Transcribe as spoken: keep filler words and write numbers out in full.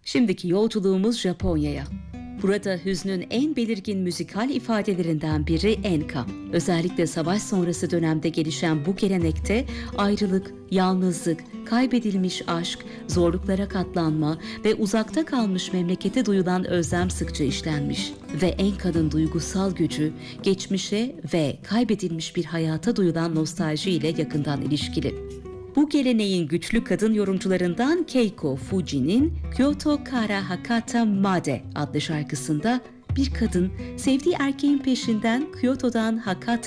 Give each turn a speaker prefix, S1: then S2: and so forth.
S1: Şimdiki yolculuğumuz Japonya'ya. Burada hüznün en belirgin müzikal ifadelerinden biri enka. Özellikle savaş sonrası dönemde gelişen bu gelenekte ayrılık, yalnızlık, kaybedilmiş aşk, zorluklara katlanma ve uzakta kalmış memlekete duyulan özlem sıkça işlenmiş. Ve enka'nın duygusal gücü, geçmişe ve kaybedilmiş bir hayata duyulan nostalji ile yakından ilişkili. Bu geleneğin güçlü kadın yorumcularından Keiko Fuji'nin Kyoto Kara Hakata Made adlı şarkısında bir kadın sevdiği erkeğin peşinden Kyoto'dan Hakata